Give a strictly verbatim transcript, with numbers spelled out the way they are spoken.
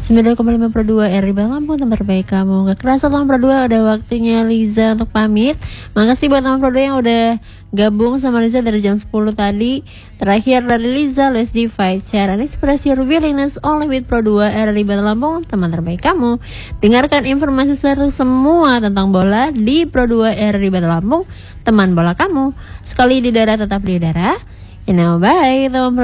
sembilan koma lima Pro dua R R I Band Lampung, tempat terbaik kamu. Gak kerasa teman Pro dua udah waktunya Liza untuk pamit. Makasih buat teman Pro dua yang udah gabung sama Liza dari jam sepuluh tadi. Terakhir dari Liza, let's divide, siaran ekspresi willingness only with Pro dua R R I Band Lampung, teman terbaik kamu. Dengarkan informasi seru semua tentang bola di Pro dua R R I Band Lampung, teman bola kamu. Sekali di darat tetap di udara. You know, bye teman Pro